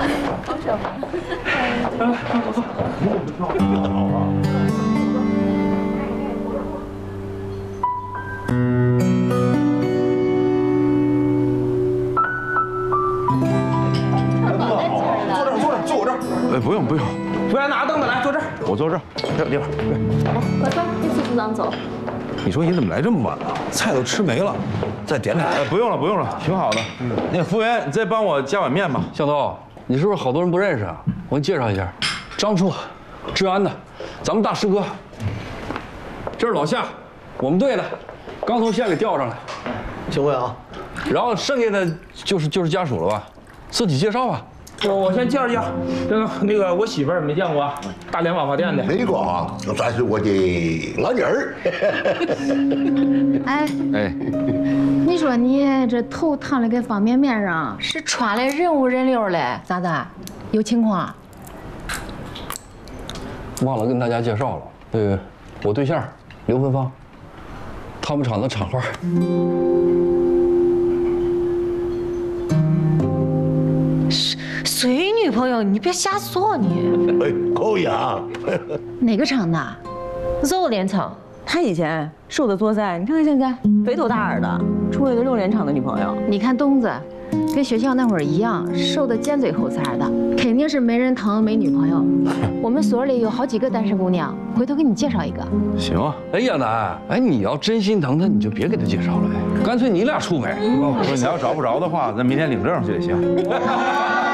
好小吗？ 坐我这儿。哎，不用。服务员拿个凳子来，坐这儿。我坐这儿，这个地方。 快快，给副组长走。 你说你怎么来这么晚啊？菜都吃没了，再点点。不用了，挺好的。那个服务员，你再帮我加碗面吧。 向东，你是不是好多人不认识啊？我给你介绍一下，张处，治安的，咱们大师哥。这是老夏，我们队的，刚从县里调上来。 请问啊， 然后剩下的就是家属了吧？自己介绍吧。 我先介绍一下，那个我媳妇儿没见过，大连网发店的。 没过啊，这算是我的老妮儿。 哎，你说你这头烫的跟方便面上，是穿的人五人六的，咋的？有情况？ 忘了跟大家介绍了，我对象刘芬芳，他们厂的厂花。 谁女朋友？你别瞎说你。 哎，可以啊。 哪个厂的？ 肉联厂。 他以前瘦的作腮，你看看现在肥头大耳的，处了一个肉联厂的女朋友。 你看东子，跟学校那会儿一样，瘦的尖嘴猴腮的，肯定是没人疼没女朋友。我们所里有好几个单身姑娘，回头给你介绍一个。 行啊。 哎，亚楠，哎，你要真心疼他，你就别给他介绍了，干脆你俩处呗。 我说你要找不着的话，咱明天领证去也行。